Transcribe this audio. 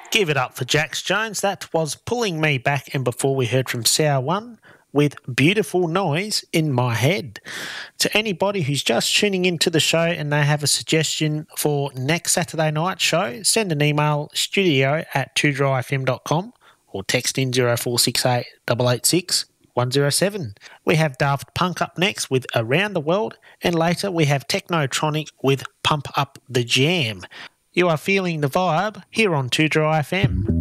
Give it up for Jax Jones. That was Pulling Me Back, and before we heard from Sour One with Beautiful Noise in My Head. To anybody who's just tuning into the show and they have a suggestion for next Saturday night show, send an email studio@2drifm.com or text in 0468 886 107. We have Daft Punk up next with Around the World, and later we have Technotronic with Pump Up the Jam. You are feeling the vibe here on 2Dry FM.